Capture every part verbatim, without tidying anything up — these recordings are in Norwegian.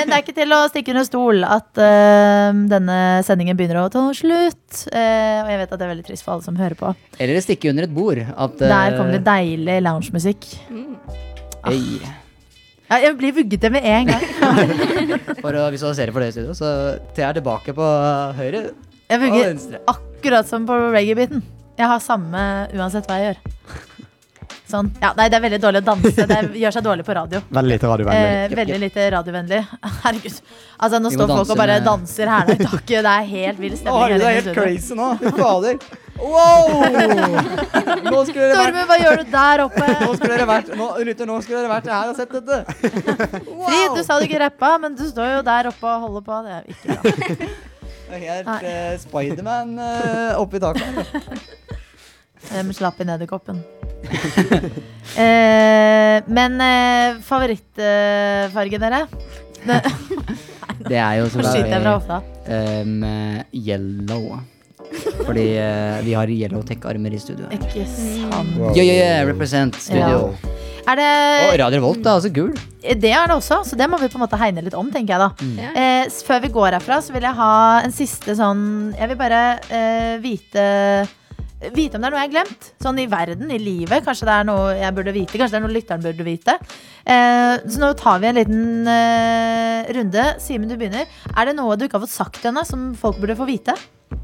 Men det er ikke til å stikke under stol at uh, denne sendingen begynner å ta slutt. Uh, og jeg vet at det er veldig trist for alle som hører på. Eller stikke under et bord. At, uh, Der kommer det deilig loungemusikk. Mm. Ah. Ja, jeg blir vugget det med en gang. For å visualisere for det i studio, så tar jeg tilbake på høyre jeg og venstre. Akkurat som på reggae-biten. Jeg har samme uansett hva jeg gjør. Sånn. Ja, nei, det er veldig dårlig å danse. Det gjør seg dårlig på radio. Veldig lite radiovennlig. Eh, veldig lite radiovennlig. Herregud. Altså, nå står folk og bare med... danser her i taket. Det er helt vild stemning. Åh, det er helt crazy nå. Fader. Wow! Nå skulle dere vært... Torben, hva gjør du der oppe? Nå skulle dere vært, nå, Rytter, nå skulle dere vært her og sett dette. Wow! Fri, du sa du ikke rappa, men du står jo der oppe og holder på. Det er ikke bra. Det er helt uh, Spiderman uh, oppe i taket. Med slapp i nederkoppen. eh, men eh, favorittfarge dere? Det, det er jo selvfølgelig um, yellow. Fordi uh, vi har yellow tech-armer i studio. Ikke sant. Wow. Yeah, yeah, yeah, represent studio. Ja. Er det... Og Radio Revolt er også gul. Det er det også, så det må vi på en måte hegne litt om, tenker jeg da. Mm. Eh, før vi går herfra, så vil jeg ha en siste sånn... Jeg vil bare eh, vite... Vite om det er noe jeg har glemt. Sånn i verden, i livet. Kanskje det er noe jeg burde vite. Kanskje det er noe lytteren burde vite. Eh, så nå tar vi en liten eh, runde. Simen, du begynner. Er det noe du ikke har fått sagt ennå, som folk burde få vite?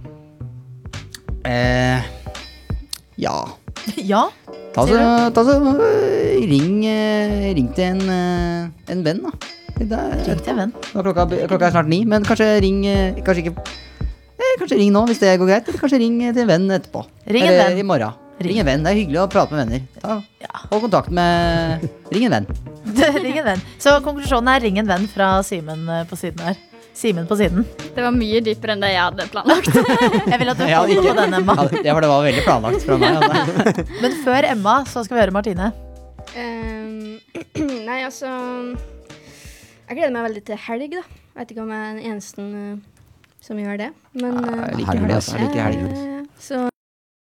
Eh, ja. Ja? Ta så, ta så ring, ring til en, en venn, da. Er, ring til en venn. Klokka, klokka er snart ni, men kanskje ring Kanskje ikke eh, Kanskje ring nå, hvis det går greit. Eller kanskje ring til en venn etterpå. Ring en eller venn. I morgen. Ring. ring en venn, det er hyggelig å prate med venner. Ta, ja. Hold kontakt med Ring en venn. Ring en venn. Så konklusjonen er ring en venn fra Simen på siden her. Simen på siden. Det var mye dypere enn det jeg hadde planlagt. Jeg vil at du holder ja, på den, Emma. Ja, for det var veldig planlagt fra meg. Altså. Men før Emma, så skal vi høre Martine. Um, nei, altså jeg gleder meg veldig til helg, da. Jeg vet ikke om jeg er den eneste som gjør det. Men, ja, jeg liker helg, altså. Jeg liker helg. Så